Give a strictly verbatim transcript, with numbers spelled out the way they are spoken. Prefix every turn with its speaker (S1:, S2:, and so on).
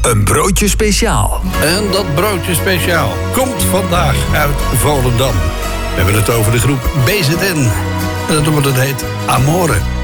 S1: Een broodje speciaal.
S2: En dat broodje speciaal komt vandaag uit Volendam. We hebben het over de groep B Z N. En dat wordt het heet Amore.